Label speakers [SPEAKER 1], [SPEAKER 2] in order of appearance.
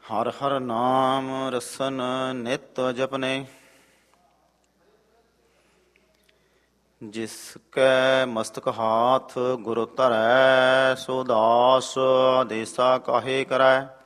[SPEAKER 1] ਹਰ ਹਰ ਨਾਮ ਰਸਨ ਨਿਤ ਜਪਨੇ। ਜਿਸ ਕੈ ਮਸਤਕ ਹਾਥ ਗੁਰੂ ਧਰੈ, ਸੋ ਦਾਸ ਆਦੇਸਾ ਕਾਹੇ ਕਰੈ।